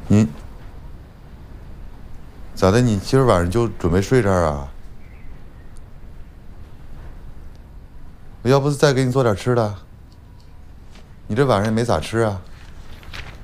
你咋的？你今儿晚上就准备睡这儿啊？我要不再给你做点吃的？你这晚上也没咋吃啊？